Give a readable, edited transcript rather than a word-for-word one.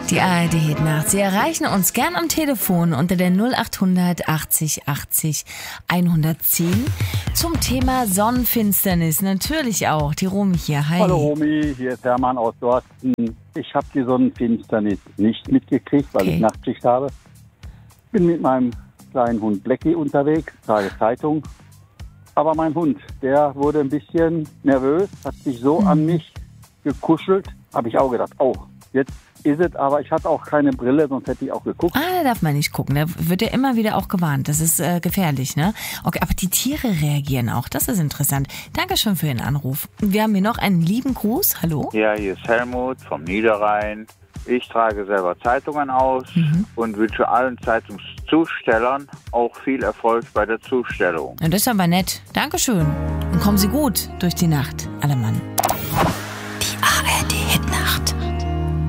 Die ARD Hit Nacht. Sie erreichen uns gern am Telefon unter der 0800 80 80 110 zum Thema Sonnenfinsternis. Natürlich auch. Die Romy hier. Hi. Hallo Romy, hier ist Hermann aus Dorsten. Ich habe die Sonnenfinsternis nicht mitgekriegt, weil ich Nachtschicht habe. Bin mit meinem kleinen Hund Blackie unterwegs, trage Zeitung. Aber mein Hund, der wurde ein bisschen nervös, hat sich so an mich gekuschelt. Habe ich auch gedacht, oh, jetzt ist es, aber ich hatte auch keine Brille, sonst hätte ich auch geguckt. Da darf man nicht gucken, da wird ja immer wieder auch gewarnt, das ist gefährlich, ne? Okay, aber die Tiere reagieren auch, das ist interessant. Dankeschön für Ihren Anruf. Wir haben hier noch einen lieben Gruß, hallo? Ja, hier ist Helmut vom Niederrhein. Ich trage selber Zeitungen aus und wünsche allen Zeitungszustellern auch viel Erfolg bei der Zustellung. Ja, das ist aber nett. Dankeschön. Und kommen Sie gut durch die Nacht, alle Mann.